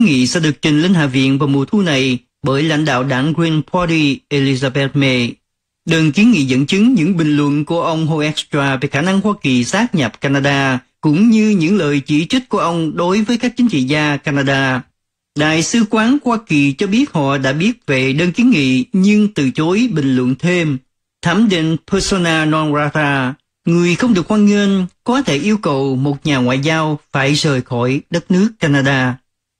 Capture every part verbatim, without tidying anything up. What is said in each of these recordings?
nghị sẽ được trình lên Hạ viện vào mùa thu này bởi lãnh đạo đảng Green Party Elizabeth May. Đơn kiến nghị dẫn chứng những bình luận của ông Hoekstra về khả năng Hoa Kỳ sát nhập Canada, cũng như những lời chỉ trích của ông đối với các chính trị gia Canada. Đại sứ quán Hoa Kỳ cho biết họ đã biết về đơn kiến nghị nhưng từ chối bình luận thêm. Thẩm định persona non grata, người không được hoan nghênh, có thể yêu cầu một nhà ngoại giao phải rời khỏi đất nước Canada.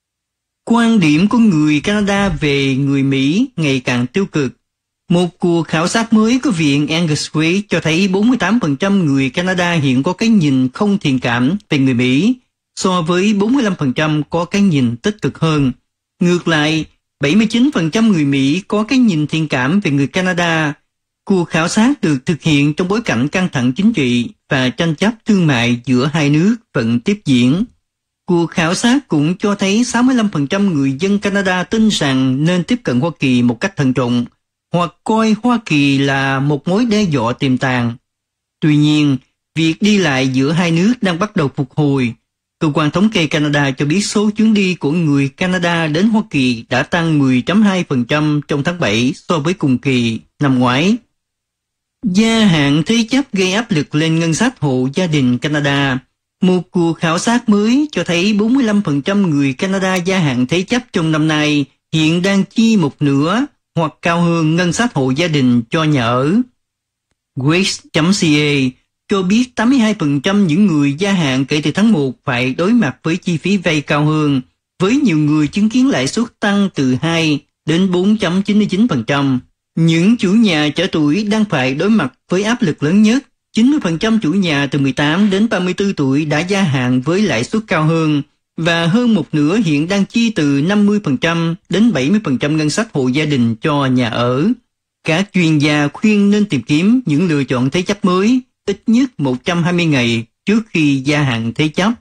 Quan điểm của người Canada về người Mỹ ngày càng tiêu cực. Một cuộc khảo sát mới của Viện Angus Reid cho thấy bốn mươi tám phần trăm người Canada hiện có cái nhìn không thiện cảm về người Mỹ, so với bốn mươi lăm phần trăm có cái nhìn tích cực hơn. Ngược lại, bảy mươi chín phần trăm người Mỹ có cái nhìn thiện cảm về người Canada. Cuộc khảo sát được thực hiện trong bối cảnh căng thẳng chính trị và tranh chấp thương mại giữa hai nước vẫn tiếp diễn. Cuộc khảo sát cũng cho thấy sáu mươi lăm phần trăm người dân Canada tin rằng nên tiếp cận Hoa Kỳ một cách thận trọng, hoặc coi Hoa Kỳ là một mối đe dọa tiềm tàng. Tuy nhiên, việc đi lại giữa hai nước đang bắt đầu phục hồi. Cơ quan thống kê Canada cho biết số chuyến đi của người Canada đến Hoa Kỳ đã tăng mười phẩy hai phần trăm trong tháng bảy so với cùng kỳ năm ngoái. Gia hạn thế chấp gây áp lực lên ngân sách hộ gia đình Canada. Một cuộc khảo sát mới cho thấy bốn mươi lăm phần trăm người Canada gia hạn thế chấp trong năm nay hiện đang chi một nửa hoặc cao hơn ngân sách hộ gia đình cho nhà ở. Grace chấm ca cho biết tám mươi hai phần trăm những người gia hạn kể từ tháng một phải đối mặt với chi phí vay cao hơn, với nhiều người chứng kiến lãi suất tăng từ hai đến bốn phẩy chín mươi chín phần trăm. Những chủ nhà trẻ tuổi đang phải đối mặt với áp lực lớn nhất. chín mươi phần trăm chủ nhà từ mười tám đến ba mươi tư tuổi đã gia hạn với lãi suất cao hơn, và hơn một nửa hiện đang chi từ năm mươi phần trăm đến bảy mươi phần trăm ngân sách hộ gia đình cho nhà ở. Các chuyên gia khuyên nên tìm kiếm những lựa chọn thế chấp mới ít nhất một trăm hai mươi ngày trước khi gia hạn thế chấp.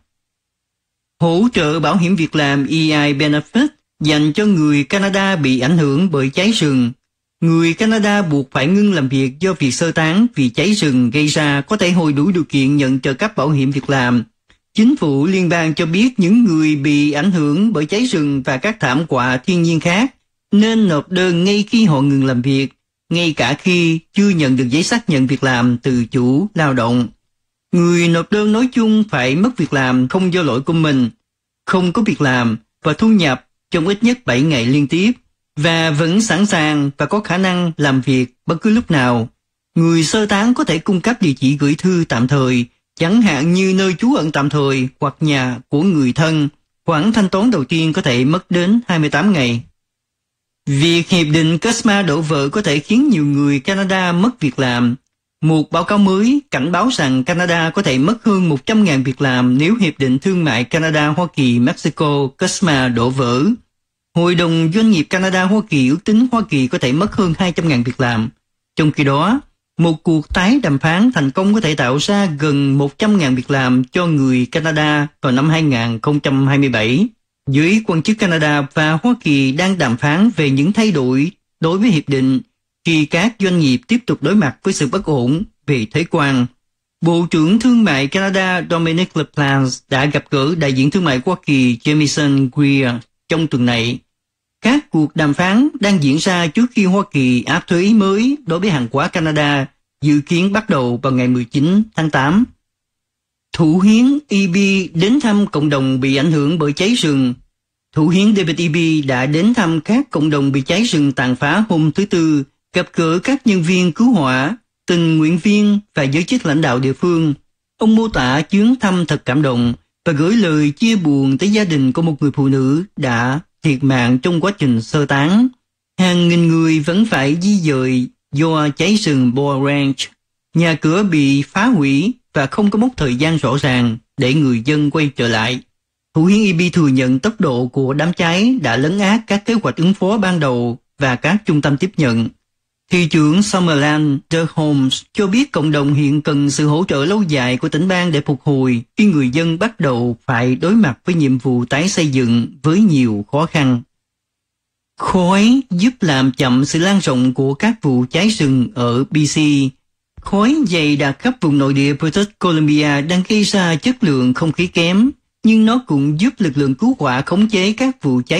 Hỗ trợ bảo hiểm việc làm E I Benefit dành cho người Canada bị ảnh hưởng bởi cháy rừng. Người Canada buộc phải ngưng làm việc do việc sơ tán vì cháy rừng gây ra có thể hồi đủ điều kiện nhận trợ cấp bảo hiểm việc làm. Chính phủ liên bang cho biết những người bị ảnh hưởng bởi cháy rừng và các thảm họa thiên nhiên khác nên nộp đơn ngay khi họ ngừng làm việc, ngay cả khi chưa nhận được giấy xác nhận việc làm từ chủ lao động. Người nộp đơn nói chung phải mất việc làm không do lỗi của mình, không có việc làm và thu nhập trong ít nhất bảy ngày liên tiếp, và vẫn sẵn sàng và có khả năng làm việc bất cứ lúc nào. Người sơ tán có thể cung cấp địa chỉ gửi thư tạm thời, chẳng hạn như nơi trú ẩn tạm thời hoặc nhà của người thân. Khoản thanh toán đầu tiên có thể mất đến hai mươi tám ngày. Việc hiệp định xê ét em a đổ vỡ có thể khiến nhiều người Canada mất việc làm. Một báo cáo mới cảnh báo rằng Canada có thể mất hơn một trăm nghìn việc làm nếu hiệp định thương mại Canada-Hoa Kỳ-Mexico xê ét em a đổ vỡ. Hội đồng Doanh nghiệp Canada-Hoa Kỳ ước tính Hoa Kỳ có thể mất hơn hai trăm nghìn việc làm. Trong khi đó, một cuộc tái đàm phán thành công có thể tạo ra gần một trăm nghìn việc làm cho người Canada vào năm hai nghìn không trăm hai mươi bảy. Giới quan chức Canada và Hoa Kỳ đang đàm phán về những thay đổi đối với hiệp định khi các doanh nghiệp tiếp tục đối mặt với sự bất ổn về thuế quan. Bộ trưởng Thương mại Canada Dominic LaPlante đã gặp gỡ đại diện thương mại Hoa Kỳ Jamieson Greer trong tuần này. Các cuộc đàm phán đang diễn ra trước khi Hoa Kỳ áp thuế mới đối với hàng hóa Canada, dự kiến bắt đầu vào ngày mười chín tháng tám. Thủ hiến Eby đến thăm cộng đồng bị ảnh hưởng bởi cháy rừng. Thủ hiến David Eby đã đến thăm các cộng đồng bị cháy rừng tàn phá hôm thứ Tư, gặp gỡ các nhân viên cứu hỏa, tình nguyện viên và giới chức lãnh đạo địa phương. Ông mô tả chuyến thăm thật cảm động và gửi lời chia buồn tới gia đình của một người phụ nữ đã thiệt mạng trong quá trình sơ tán. Hàng nghìn người vẫn phải di dời do cháy rừng Boa Ranch. Nhà cửa bị phá hủy và không có mốc thời gian rõ ràng để người dân quay trở lại. Thủ hiến Eby thừa nhận tốc độ của đám cháy đã lấn át các kế hoạch ứng phó ban đầu và các trung tâm tiếp nhận. Thị trưởng Summerland Doug Holmes cho biết cộng đồng hiện cần sự hỗ trợ lâu dài của tỉnh bang để phục hồi khi người dân bắt đầu phải đối mặt với nhiệm vụ tái xây dựng với nhiều khó khăn. Khói giúp làm chậm sự lan rộng của các vụ cháy rừng ở bê xê. Khói dày đặc khắp vùng nội địa British Columbia đang gây ra chất lượng không khí kém. nhưng nó cũng giúp lực lượng cứu hỏa khống chế các vụ cháy